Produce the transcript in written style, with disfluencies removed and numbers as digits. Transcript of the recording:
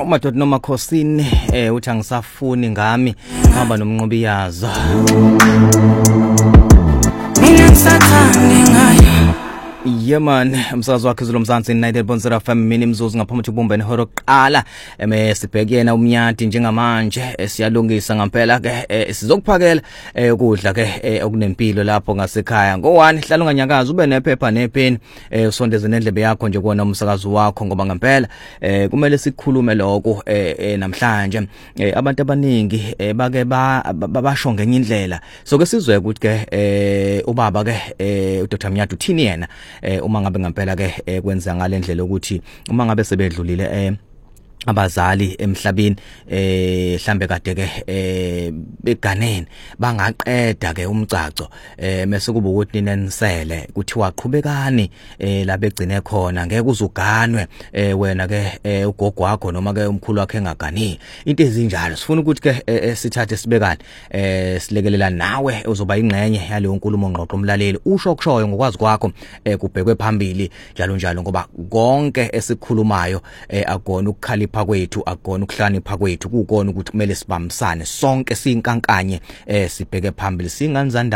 umadoda nomakhosini uthi angisafuni ngami hamba nomnqobi yazo mina ngisathanda ngayo. Yeah man, umsakazi wakhe Zulu Mzansi 90.0 FM mini mzuzu ngaphambi kokubumbene horo qala sibheke yena umnyati njengamanje siyalungisa ngempela ke sizokuphakela ukudla ke okunempilo lapho ngasekhaya ngo1 hlala unganyakaza ube nephepha nepeni usondeze nendlebe yakho nje kuona umsakazi wakho ngoba ngempela kumele sikhulume lokho namhlanje abantu abaningi bake basho ngenye indlela so ke sizwe ukuthi ke ubaba ke uDr Mnyati uthini yena uma ngabe ngempela ke kwenza ngalendlela ukuthi uma ngabe sebedlulile abazali emhlabeni mhlambe kade ke beganeni bangaqeda ke umcaco mase kuba ukuthi ninenisele kuthiwa qhubekani la begcine khona ngeke uzuganwe wena ke ugogo wakho noma ke umkhulu wakhe engagani into ezinjalo sifuna ukuthi ke sithathe sibekane silekelela nawe uzoba ingcenye yaleyo nkulumo ngqoqo umlaleli usho kushoyo ngokwazi kwakho kubhekwe phambili njalo njalo ngoba konke esikhulumayo akona ukukhalipha kwethu akona ukuhlanipha kwethu kukona ukuthi kumele sibambisane sonke sinkankanye sibheke phambili singanzanda